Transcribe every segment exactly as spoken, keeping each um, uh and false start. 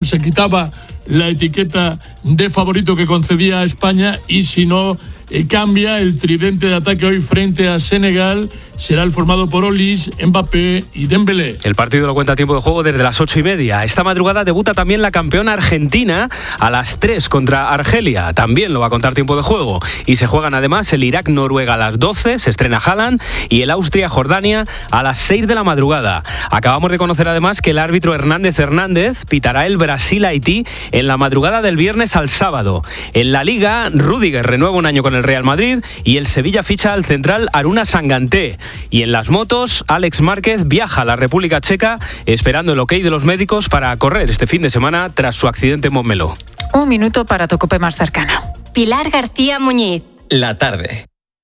se quitaba la etiqueta de favorito que concedía a España, y si no eh, cambia el tridente de ataque hoy frente a Senegal, será el formado por Olise, Mbappé y Dembélé. El partido lo cuenta a tiempo de juego desde las ocho y media. Esta madrugada debuta también la campeona argentina a las tres contra Argelia. También lo va a contar tiempo de juego. Y se juegan además el Irak-Noruega a las doce, se estrena Haaland, y el Austria-Jordania a las seis de la madrugada. Acabamos de conocer además que el árbitro Hernández Hernández pitará el Brasil-Haití en la madrugada del viernes al sábado. En la Liga, Rüdiger renueva un año con el Real Madrid y el Sevilla ficha al central Aruna Sanganté. Y en las motos, Alex Márquez viaja a la República Checa esperando el ok de los médicos para correr este fin de semana tras su accidente en Montmeló. Un minuto para tu cope más cercano. Pilar García Muñiz. La tarde.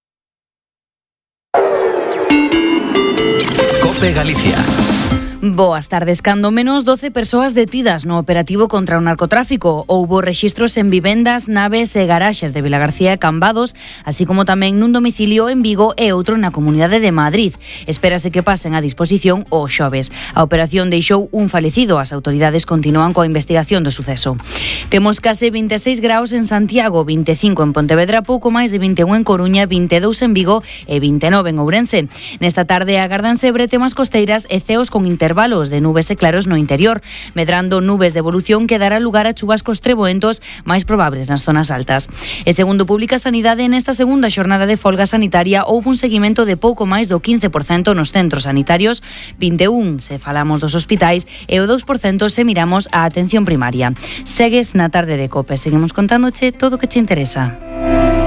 Cope Galicia. Boas tardes. Cando menos doce persoas detidas no operativo contra o narcotráfico. Houbo rexistros en vivendas, naves e garaxes de Vilagarcía e Cambados, así como tamén nun domicilio en Vigo e outro na Comunidade de Madrid. Espérase que pasen a disposición o xoves. A operación deixou un falecido. As autoridades continúan coa investigación do suceso. Temos case vinte e seis graus en Santiago, vinte e cinco en Pontevedra, pouco máis de vinte e un en Coruña, vinte e dous en Vigo e vinte e nove en Ourense. Nesta tarde agardanse bretemas costeiras e ceos con intervalos de nubes e claros no interior. Medrando nubes de evolución que dará lugar a chubascos treboentos máis probables nas zonas altas. E segundo publica Sanidade, nesta segunda xornada de folga sanitaria houve un seguimento de pouco máis do quince por cento nos centros sanitarios, vinte e un se falamos dos hospitais e o dous por cento se miramos a atención primaria. Segues na tarde de Cope, seguimos contándoche todo o que te interesa.